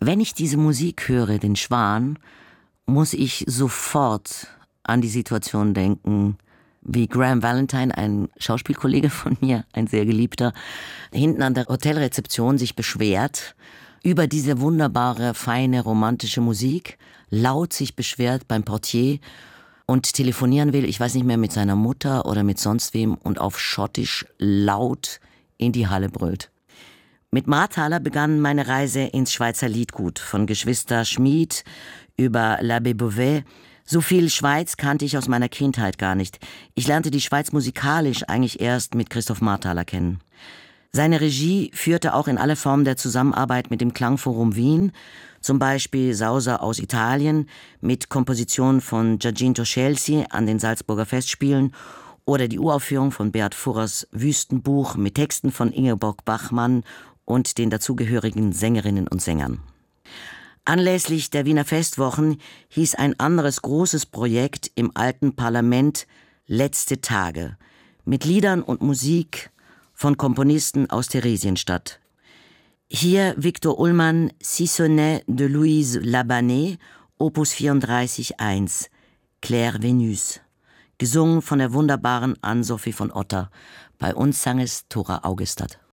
Wenn ich diese Musik höre, den Schwan, muss ich sofort an die Situation denken, wie Graham Valentine, ein Schauspielkollege von mir, ein sehr Geliebter, hinten an der Hotelrezeption sich beschwert über diese wunderbare, feine, romantische Musik, laut sich beschwert beim Portier und telefonieren will, ich weiß nicht mehr, mit seiner Mutter oder mit sonst wem, und auf Schottisch laut in die Halle brüllt. Mit Marthaler begann meine Reise ins Schweizer Liedgut, von Geschwister Schmid über L'Abbé Beauvais. So viel Schweiz kannte ich aus meiner Kindheit gar nicht. Ich lernte die Schweiz musikalisch eigentlich erst mit Christoph Marthaler kennen. Seine Regie führte auch in alle Formen der Zusammenarbeit mit dem Klangforum Wien, zum Beispiel Sauser aus Italien mit Kompositionen von Giacinto Scelsi an den Salzburger Festspielen oder die Uraufführung von Beat Furrers Wüstenbuch mit Texten von Ingeborg Bachmann und den dazugehörigen Sängerinnen und Sängern. Anlässlich der Wiener Festwochen hieß ein anderes großes Projekt im alten Parlament Letzte Tage mit Liedern und Musik von Komponisten aus Theresienstadt. Hier Victor Ullmann, Sissonnet de Louise Labanné, Opus 34.1, Claire Venus, gesungen von der wunderbaren Ann-Sophie von Otter. Bei uns sang es Thora Augestad.